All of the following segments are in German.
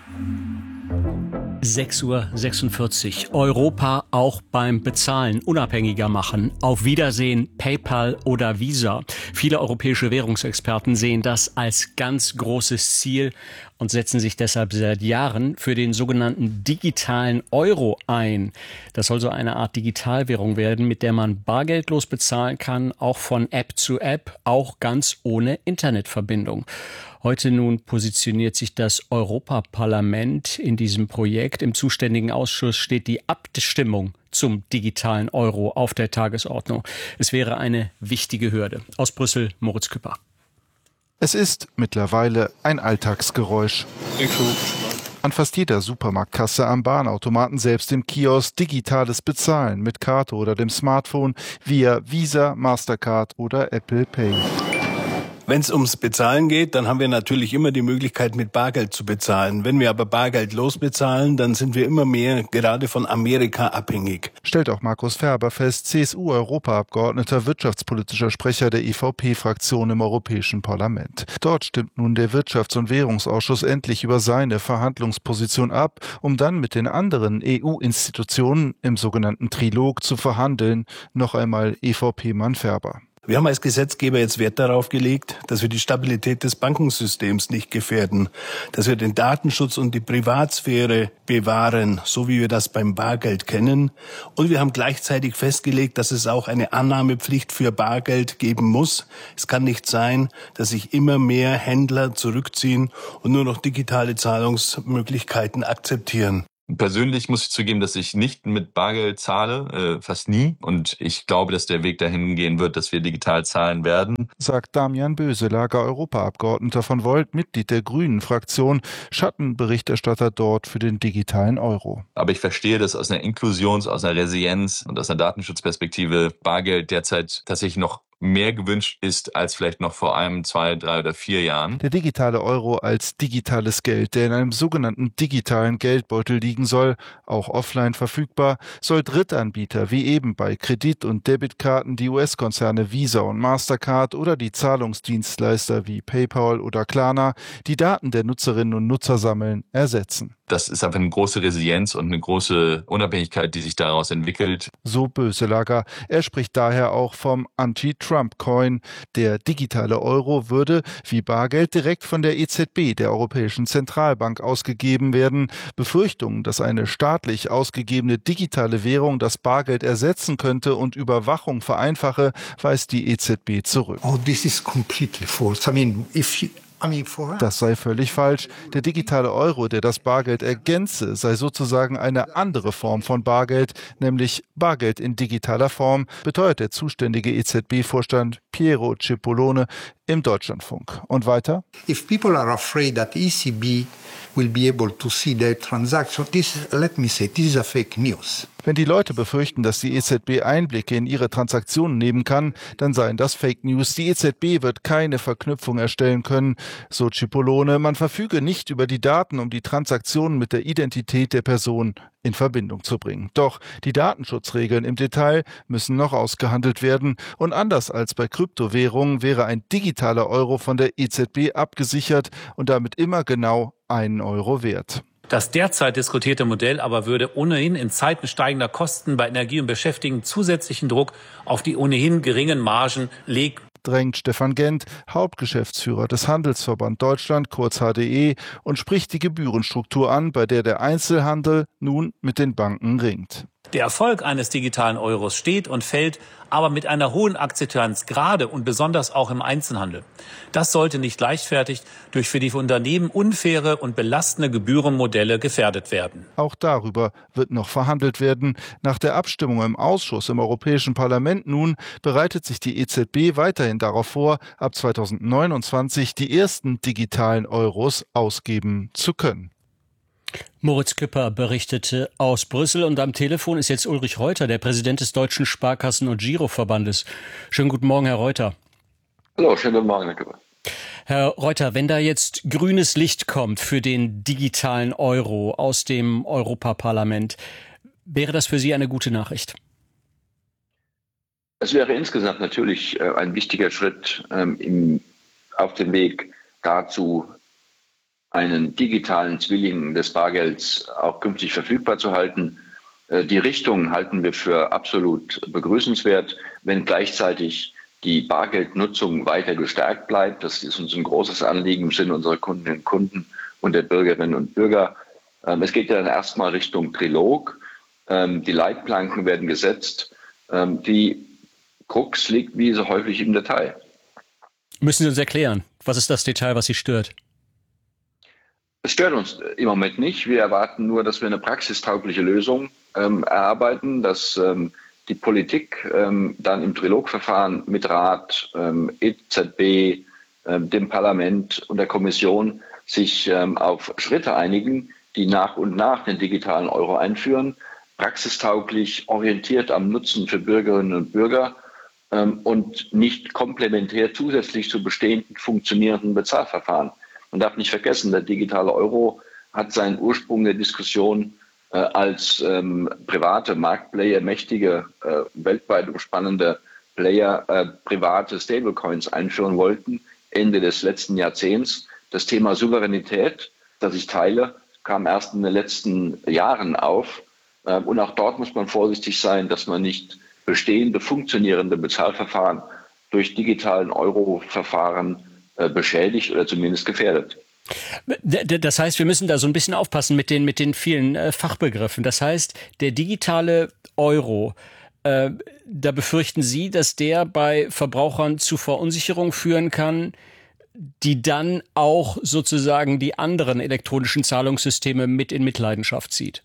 6:46 Uhr. Europa auch beim Bezahlen unabhängiger machen. Auf Wiedersehen, PayPal oder Visa. Viele europäische Währungsexperten sehen das als ganz großes Ziel und setzen sich deshalb seit Jahren für den sogenannten digitalen Euro ein. Das soll so eine Art Digitalwährung werden, mit der man bargeldlos bezahlen kann, auch von App zu App, auch ganz ohne Internetverbindung. Heute nun positioniert sich das Europaparlament in diesem Projekt. Im zuständigen Ausschuss steht die Abstimmung zum digitalen Euro auf der Tagesordnung. Es wäre eine wichtige Hürde. Aus Brüssel, Moritz Küpper. Es ist mittlerweile ein Alltagsgeräusch. An fast jeder Supermarktkasse, am Bahnautomaten, selbst im Kiosk, digitales Bezahlen mit Karte oder dem Smartphone via Visa, Mastercard oder Apple Pay. Wenn es ums Bezahlen geht, dann haben wir natürlich immer die Möglichkeit, mit Bargeld zu bezahlen. Wenn wir aber bargeldlos bezahlen, dann sind wir immer mehr gerade von Amerika abhängig. Stellt auch Markus Ferber fest, CSU-Europaabgeordneter, wirtschaftspolitischer Sprecher der EVP-Fraktion im Europäischen Parlament. Dort stimmt nun der Wirtschafts- und Währungsausschuss endlich über seine Verhandlungsposition ab, um dann mit den anderen EU-Institutionen im sogenannten Trilog zu verhandeln. Noch einmal EVP-Mann Ferber. Wir haben als Gesetzgeber jetzt Wert darauf gelegt, dass wir die Stabilität des Bankensystems nicht gefährden, dass wir den Datenschutz und die Privatsphäre bewahren, so wie wir das beim Bargeld kennen. Und wir haben gleichzeitig festgelegt, dass es auch eine Annahmepflicht für Bargeld geben muss. Es kann nicht sein, dass sich immer mehr Händler zurückziehen und nur noch digitale Zahlungsmöglichkeiten akzeptieren. Persönlich muss ich zugeben, dass ich nicht mit Bargeld zahle, fast nie. Und ich glaube, dass der Weg dahin gehen wird, dass wir digital zahlen werden. Sagt Damian Böselager, Europaabgeordneter von Volt, Mitglied der Grünen-Fraktion, Schattenberichterstatter dort für den digitalen Euro. Aber ich verstehe, dass aus einer Inklusions-, aus einer Resilienz und aus einer Datenschutzperspektive Bargeld derzeit tatsächlich noch mehr gewünscht ist als vielleicht noch vor einem, 2, 3 oder 4 Jahren. Der digitale Euro als digitales Geld, der in einem sogenannten digitalen Geldbeutel liegen soll, auch offline verfügbar, soll Drittanbieter wie eben bei Kredit- und Debitkarten die US-Konzerne Visa und Mastercard oder die Zahlungsdienstleister wie PayPal oder Klarna, die Daten der Nutzerinnen und Nutzer sammeln, ersetzen. Das ist einfach eine große Resilienz und eine große Unabhängigkeit, die sich daraus entwickelt. So Böselager. Er spricht daher auch vom Anti-Trump-Coin. Der digitale Euro würde wie Bargeld direkt von der EZB, der Europäischen Zentralbank, ausgegeben werden. Befürchtungen, dass eine staatlich ausgegebene digitale Währung das Bargeld ersetzen könnte und Überwachung vereinfache, weist die EZB zurück. Oh, this is completely false. Das sei völlig falsch. Der digitale Euro, der das Bargeld ergänze, sei sozusagen eine andere Form von Bargeld, nämlich Bargeld in digitaler Form, beteuert der zuständige EZB-Vorstand Piero Cipollone im Deutschlandfunk. Und weiter? If people are afraid that ECB will be able to see their transaction, this is a fake news. Wenn die Leute befürchten, dass die EZB Einblicke in ihre Transaktionen nehmen kann, dann seien das Fake News. Die EZB wird keine Verknüpfung erstellen können, so Cipollone. Man verfüge nicht über die Daten, um die Transaktionen mit der Identität der Person in Verbindung zu bringen. Doch die Datenschutzregeln im Detail müssen noch ausgehandelt werden. Und anders als bei Kryptowährungen wäre ein digitaler Euro von der EZB abgesichert und damit immer genau 1 Euro wert. Das derzeit diskutierte Modell aber würde ohnehin in Zeiten steigender Kosten bei Energie und Beschäftigung zusätzlichen Druck auf die ohnehin geringen Margen legen. Drängt Stefan Gent, Hauptgeschäftsführer des Handelsverband Deutschland, kurz HDE, und spricht die Gebührenstruktur an, bei der der Einzelhandel nun mit den Banken ringt. Der Erfolg eines digitalen Euros steht und fällt aber mit einer hohen Akzeptanz, gerade und besonders auch im Einzelhandel. Das sollte nicht leichtfertig durch für die Unternehmen unfaire und belastende Gebührenmodelle gefährdet werden. Auch darüber wird noch verhandelt werden. Nach der Abstimmung im Ausschuss im Europäischen Parlament nun bereitet sich die EZB weiterhin darauf vor, ab 2029 die ersten digitalen Euros ausgeben zu können. Moritz Küpper berichtete aus Brüssel und am Telefon ist jetzt Ulrich Reuter, der Präsident des Deutschen Sparkassen- und Giroverbandes. Schönen guten Morgen, Herr Reuter. Hallo, schönen guten Morgen, Herr Küpper. Herr Reuter, wenn da jetzt grünes Licht kommt für den digitalen Euro aus dem Europaparlament, wäre das für Sie eine gute Nachricht? Es wäre insgesamt natürlich ein wichtiger Schritt auf dem Weg dazu, einen digitalen Zwilling des Bargelds auch künftig verfügbar zu halten. Die Richtung halten wir für absolut begrüßenswert, wenn gleichzeitig die Bargeldnutzung weiter gestärkt bleibt. Das ist uns ein großes Anliegen im Sinne unserer Kundinnen und Kunden und der Bürgerinnen und Bürger. Es geht ja dann erstmal Richtung Trilog. Die Leitplanken werden gesetzt. Die Krux liegt wie so häufig im Detail. Müssen Sie uns erklären, was ist das Detail, was Sie stört? Es stört uns im Moment nicht. Wir erwarten nur, dass wir eine praxistaugliche Lösung erarbeiten, dass die Politik dann im Trilogverfahren mit Rat, EZB, dem Parlament und der Kommission sich auf Schritte einigen, die nach und nach den digitalen Euro einführen, praxistauglich, orientiert am Nutzen für Bürgerinnen und Bürger und nicht komplementär zusätzlich zu bestehenden funktionierenden Bezahlverfahren. Man darf nicht vergessen, der digitale Euro hat seinen Ursprung in der Diskussion als private Marktplayer, mächtige, weltweit umspannende Player private Stablecoins einführen wollten, Ende des letzten Jahrzehnts. Das Thema Souveränität, das ich teile, kam erst in den letzten Jahren auf. Und auch dort muss man vorsichtig sein, dass man nicht bestehende, funktionierende Bezahlverfahren durch digitalen Euro-Verfahren beschädigt oder zumindest gefährdet. Das heißt, wir müssen da so ein bisschen aufpassen mit den vielen Fachbegriffen. Das heißt, der digitale Euro, da befürchten Sie, dass der bei Verbrauchern zu Verunsicherung führen kann, die dann auch sozusagen die anderen elektronischen Zahlungssysteme mit in Mitleidenschaft zieht?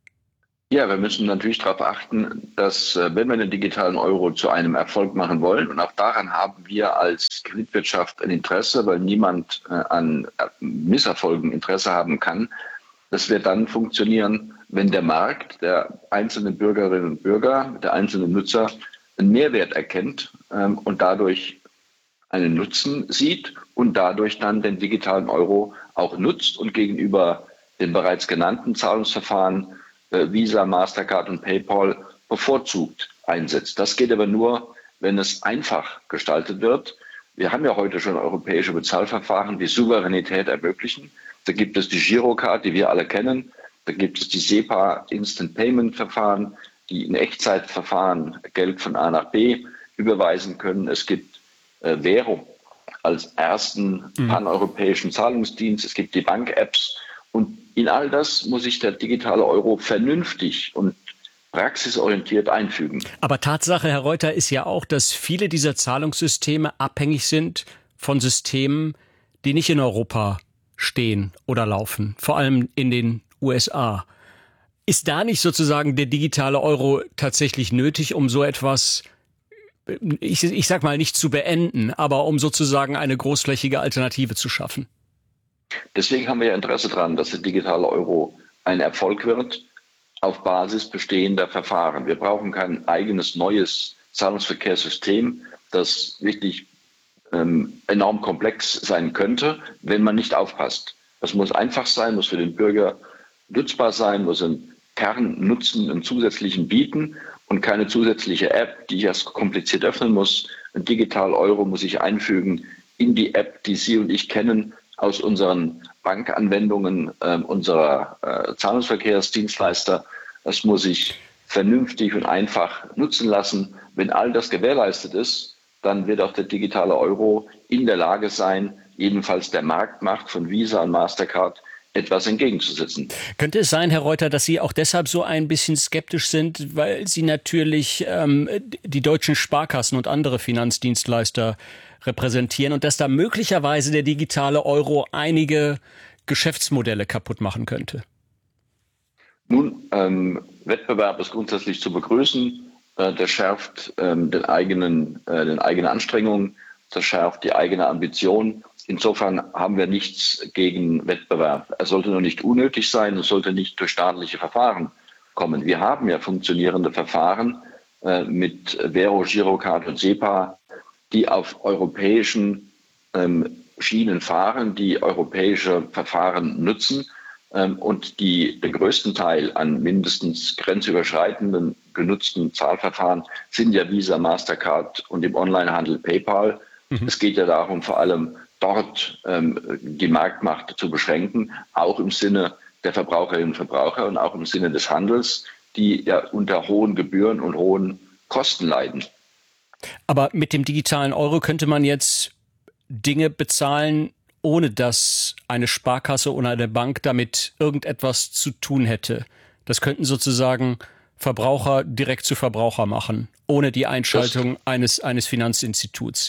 Ja, wir müssen natürlich darauf achten, dass, wenn wir den digitalen Euro zu einem Erfolg machen wollen, und auch daran haben wir als Kreditwirtschaft ein Interesse, weil niemand an Misserfolgen Interesse haben kann, dass wir dann funktionieren, wenn der Markt, der einzelnen Bürgerinnen und Bürger, der einzelne Nutzer einen Mehrwert erkennt und dadurch einen Nutzen sieht und dadurch dann den digitalen Euro auch nutzt und gegenüber den bereits genannten Zahlungsverfahren Visa, Mastercard und PayPal bevorzugt einsetzt. Das geht aber nur, wenn es einfach gestaltet wird. Wir haben ja heute schon europäische Bezahlverfahren, die Souveränität ermöglichen. Da gibt es die Girocard, die wir alle kennen. Da gibt es die SEPA Instant Payment Verfahren, die in Echtzeitverfahren Geld von A nach B überweisen können. Es gibt Währung als ersten paneuropäischen Zahlungsdienst. Es gibt die Bank-Apps. Und in all das muss sich der digitale Euro vernünftig und praxisorientiert einfügen. Aber Tatsache, Herr Reuter, ist ja auch, dass viele dieser Zahlungssysteme abhängig sind von Systemen, die nicht in Europa stehen oder laufen, vor allem in den USA. Ist da nicht sozusagen der digitale Euro tatsächlich nötig, um so etwas, ich sag mal, nicht zu beenden, aber um sozusagen eine großflächige Alternative zu schaffen? Deswegen haben wir ja Interesse daran, dass der digitale Euro ein Erfolg wird auf Basis bestehender Verfahren. Wir brauchen kein eigenes neues Zahlungsverkehrssystem, das wirklich enorm komplex sein könnte, wenn man nicht aufpasst. Das muss einfach sein, muss für den Bürger nutzbar sein, muss einen Kernnutzen, einen zusätzlichen bieten und keine zusätzliche App, die ich erst kompliziert öffnen muss. Ein digitaler Euro muss ich einfügen in die App, die Sie und ich kennen, aus unseren Bankanwendungen unserer Zahlungsverkehrsdienstleister. Das muss ich vernünftig und einfach nutzen lassen. Wenn all das gewährleistet ist, dann wird auch der digitale Euro in der Lage sein, jedenfalls der Marktmacht von Visa und Mastercard etwas entgegenzusetzen. Könnte es sein, Herr Reuter, dass Sie auch deshalb so ein bisschen skeptisch sind, weil Sie natürlich die deutschen Sparkassen und andere Finanzdienstleister repräsentieren und dass da möglicherweise der digitale Euro einige Geschäftsmodelle kaputt machen könnte? Nun, Wettbewerb ist grundsätzlich zu begrüßen. Der schärft den eigenen Anstrengungen, das schärft die eigene Ambition. Insofern haben wir nichts gegen Wettbewerb. Er sollte nur nicht unnötig sein, es sollte nicht durch staatliche Verfahren kommen. Wir haben ja funktionierende Verfahren mit Vero, Girocard und SEPA, die auf europäischen Schienen fahren, die europäische Verfahren nutzen und die den größten Teil an mindestens grenzüberschreitenden genutzten Zahlverfahren sind ja Visa, Mastercard und im Onlinehandel PayPal. Es geht ja darum, vor allem dort die Marktmacht zu beschränken, auch im Sinne der Verbraucherinnen und Verbraucher und auch im Sinne des Handels, die ja unter hohen Gebühren und hohen Kosten leiden. Aber mit dem digitalen Euro könnte man jetzt Dinge bezahlen, ohne dass eine Sparkasse oder eine Bank damit irgendetwas zu tun hätte. Das könnten sozusagen Verbraucher direkt zu Verbraucher machen, ohne die Einschaltung eines Finanzinstituts.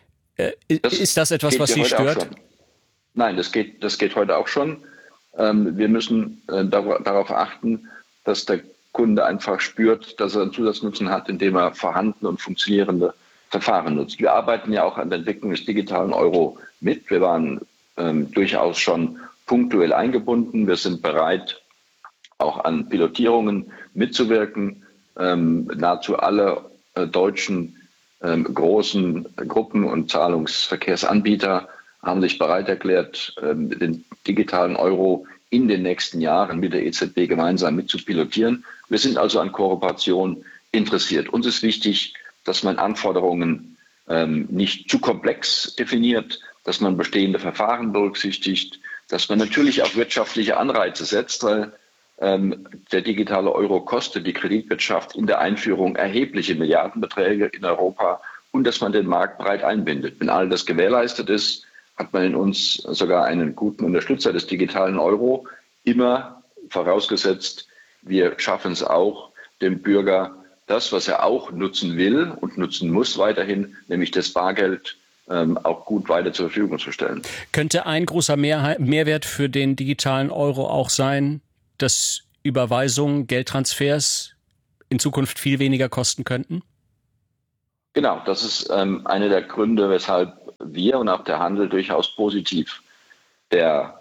Ist das etwas, was Sie stört? Nein, das geht heute auch schon. Wir müssen darauf achten, dass der Kunde einfach spürt, dass er einen Zusatznutzen hat, indem er vorhandene und funktionierende Verfahren nutzt. Wir arbeiten ja auch an der Entwicklung des digitalen Euro mit. Wir waren durchaus schon punktuell eingebunden. Wir sind bereit, auch an Pilotierungen mitzuwirken. Nahezu alle deutschen großen Gruppen und Zahlungsverkehrsanbieter haben sich bereit erklärt, den digitalen Euro in den nächsten Jahren mit der EZB gemeinsam mitzupilotieren. Wir sind also an Kooperation interessiert. Uns ist wichtig, dass man Anforderungen nicht zu komplex definiert, dass man bestehende Verfahren berücksichtigt, dass man natürlich auch wirtschaftliche Anreize setzt, weil der digitale Euro kostet die Kreditwirtschaft in der Einführung erhebliche Milliardenbeträge in Europa und dass man den Markt breit einbindet. Wenn all das gewährleistet ist, hat man in uns sogar einen guten Unterstützer des digitalen Euro, immer vorausgesetzt, wir schaffen es auch, dem Bürger das, was er auch nutzen will und nutzen muss weiterhin, nämlich das Bargeld, auch gut weiter zur Verfügung zu stellen. Könnte ein großer Mehrwert für den digitalen Euro auch sein, dass Überweisungen, Geldtransfers in Zukunft viel weniger kosten könnten? Genau, das ist einer der Gründe, weshalb wir und auch der Handel durchaus positiv der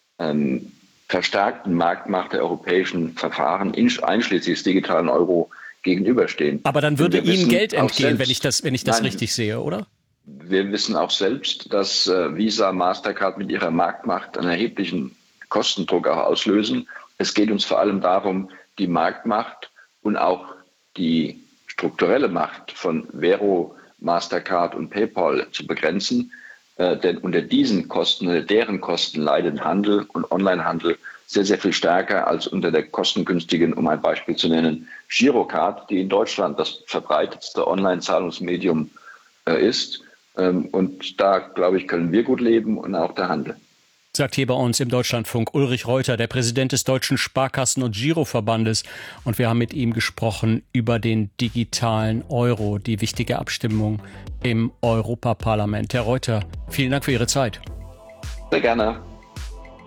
verstärkten Marktmacht der europäischen Verfahren, einschließlich des digitalen Euro, gegenüberstehen. Aber dann würde Ihnen Geld entgehen, wenn ich das richtig sehe, oder? Wir wissen auch selbst, dass Visa, Mastercard mit ihrer Marktmacht einen erheblichen Kostendruck auch auslösen. Es geht uns vor allem darum, die Marktmacht und auch die strukturelle Macht von Vero, Mastercard und PayPal zu begrenzen. Denn unter diesen Kosten, unter deren Kosten leiden Handel und Onlinehandel sehr, sehr viel stärker als unter der kostengünstigen, um ein Beispiel zu nennen, Girocard, die in Deutschland das verbreitetste Online-Zahlungsmedium ist. Und da, glaube ich, können wir gut leben und auch der Handel. Sagt hier bei uns im Deutschlandfunk Ulrich Reuter, der Präsident des Deutschen Sparkassen- und Giroverbandes. Und wir haben mit ihm gesprochen über den digitalen Euro, die wichtige Abstimmung im Europaparlament. Herr Reuter, vielen Dank für Ihre Zeit. Sehr gerne.